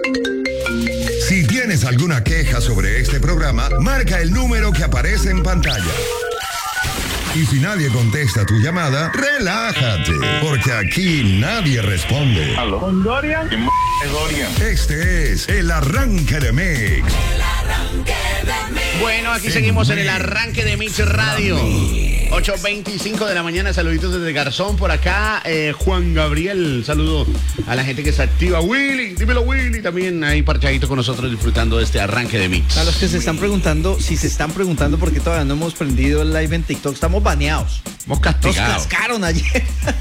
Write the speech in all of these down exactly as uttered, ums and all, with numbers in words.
Si tienes alguna queja sobre este programa, marca el número que aparece en pantalla. Y si nadie contesta tu llamada, relájate, porque aquí nadie responde. ¿Aló? ¿Con Dorian? ¿Qué m*** es Dorian? Este es el arranque de Mix. Bueno, aquí seguimos en el arranque de Mix Radio. ocho veinticinco de la mañana, saluditos desde Garzón por acá. Eh, Juan Gabriel, saludo a la gente que está activa. Willy, dímelo Willy, también ahí parchadito con nosotros disfrutando de este arranque de Mix. A los que se están preguntando, si se están preguntando por qué todavía no hemos prendido el live en TikTok, estamos baneados. Hemos castigado. Nos cascaron ayer.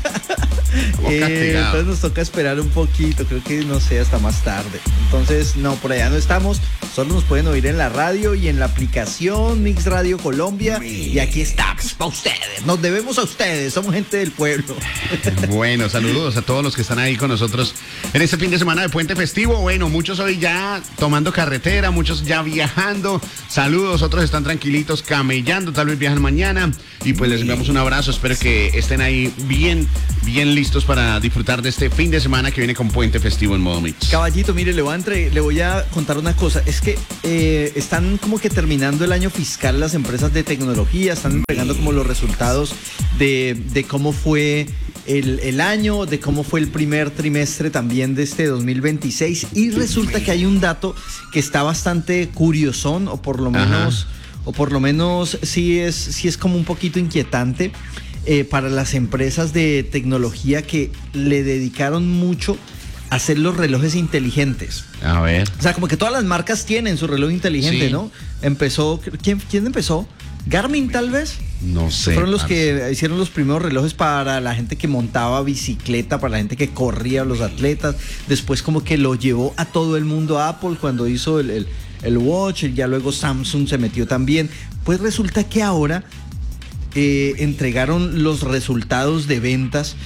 eh, entonces nos toca esperar un poquito, creo que no sé, hasta más tarde. Entonces, no, por allá no estamos. Solo nos pueden oír en la radio y en la aplicación Mix Radio Colombia. Y aquí estamos, para ustedes. Nos debemos a ustedes, somos gente del pueblo. Bueno, saludos a todos los que están ahí con nosotros en este fin de semana de puente festivo. Bueno, muchos hoy ya tomando carretera, muchos ya viajando. Saludos, otros están tranquilitos camellando, tal vez viajan mañana. Y pues les enviamos un abrazo, espero que estén ahí bien, bien listos para disfrutar de este fin de semana que viene con puente festivo en modo Mix. Caballito, mire, le voy a, entre, le voy a contar una cosa. Es que eh, están como que terminando el año fiscal las empresas de tecnología, están entregando como los resultados de, de cómo fue el, el año, de cómo fue el primer trimestre también de este dos mil veintiséis. Y resulta que hay un dato que está bastante curiosón, o por lo menos... Ajá. O por lo menos sí es, sí es como un poquito inquietante eh, para las empresas de tecnología que le dedicaron mucho a hacer los relojes inteligentes. A ver. O sea, como que todas las marcas tienen su reloj inteligente, sí. ¿No? Empezó, ¿quién, quién empezó? ¿Garmin tal vez? No sé. Fueron los que hicieron los primeros relojes para la gente que montaba bicicleta, para la gente que corría, los atletas. Después como que lo llevó a todo el mundo a Apple cuando hizo el... el el Watch, ya luego Samsung se metió también. Pues resulta que ahora eh, entregaron los resultados de ventas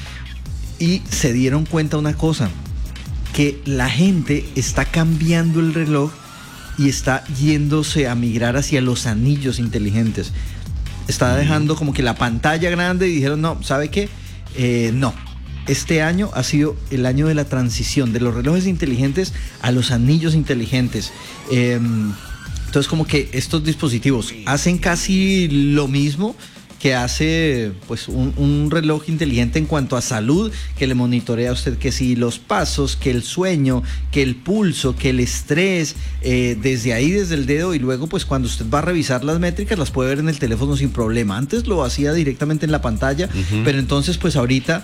y se dieron cuenta una cosa, que la gente está cambiando el reloj y está yéndose a migrar hacia los anillos inteligentes. Está dejando como que la pantalla grande y dijeron, no, ¿sabe qué? Eh, no. Este año ha sido el año de la transición de los relojes inteligentes a los anillos inteligentes. Eh, entonces como que estos dispositivos hacen casi lo mismo que hace pues un, un reloj inteligente en cuanto a salud, que le monitorea a usted que si los pasos, que el sueño, que el pulso, que el estrés, eh, desde ahí, desde el dedo, y luego pues cuando usted va a revisar las métricas las puede ver en el teléfono sin problema. Antes lo hacía directamente en la pantalla, uh-huh. Pero entonces pues ahorita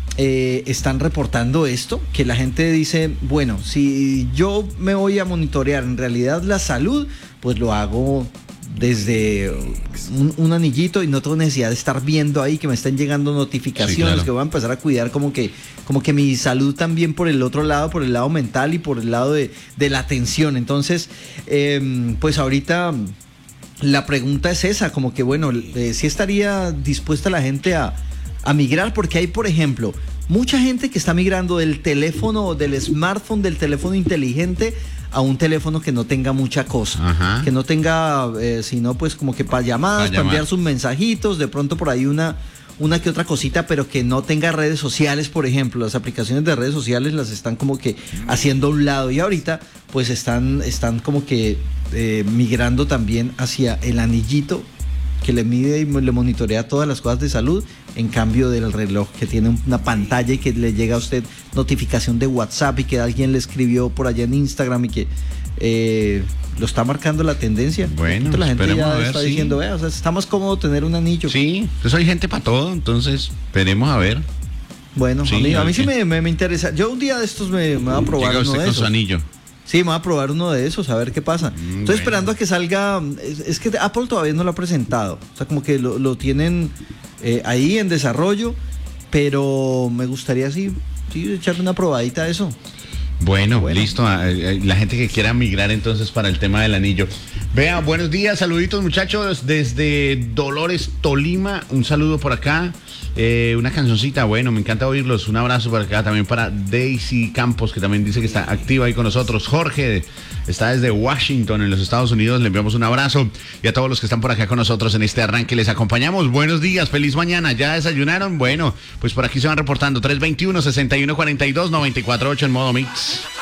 Eh, están reportando esto, que la gente dice, bueno, si yo me voy a monitorear en realidad la salud, pues lo hago desde un, un anillito y no tengo necesidad de estar viendo ahí que me están llegando notificaciones, sí, claro. Que voy a empezar a cuidar como que, como que mi salud también por el otro lado, por el lado mental y por el lado de, de la atención. Entonces, eh, pues ahorita la pregunta es esa, como que bueno, eh, ¿sí estaría dispuesta la gente a a migrar? Porque hay, por ejemplo, mucha gente que está migrando del teléfono, del smartphone, del teléfono inteligente a un teléfono que no tenga mucha cosa. Ajá. Que no tenga, eh, sino pues como que para llamadas, para, para enviar sus mensajitos, de pronto por ahí una, una que otra cosita, pero que no tenga redes sociales, por ejemplo. Las aplicaciones de redes sociales las están como que haciendo a un lado y ahorita pues están, están como que eh, migrando también hacia el anillito que le mide y le monitorea todas las cosas de salud, en cambio del reloj que tiene una pantalla y que le llega a usted notificación de WhatsApp y que alguien le escribió por allá en Instagram y que eh, lo está marcando la tendencia. Bueno, entonces la gente ya ver, está sí. diciendo, vea, o sea, está más cómodo tener un anillo. Sí, entonces hay gente para todo, entonces esperemos a ver. Bueno, sí, a mí, a mí sí que... me, me, me interesa. Yo un día de estos me, me voy a probar Llega uno usted de con esos. su anillo. Sí, me voy a probar uno de esos, a ver qué pasa. Mm, Estoy bueno. esperando a que salga. Es, es que Apple todavía no lo ha presentado. O sea, como que lo, lo tienen eh, ahí en desarrollo. Pero me gustaría sí, sí echarle una probadita a eso. Bueno, bueno, listo. La gente que quiera migrar entonces para el tema del anillo. Vea, buenos días, saluditos muchachos desde Dolores, Tolima. Un saludo por acá. Eh, una cancioncita, bueno, me encanta oírlos. Un abrazo por acá también para Daisy Campos, que también dice que está activa ahí con nosotros. Jorge está desde Washington, en los Estados Unidos. Le enviamos un abrazo. Y a todos los que están por acá con nosotros en este arranque, les acompañamos. Buenos días, feliz mañana. ¿Ya desayunaron? Bueno, pues por aquí se van reportando. tres veintiuno, sesenta y uno cuarenta y dos, noventa y cuatro ocho en modo Mix.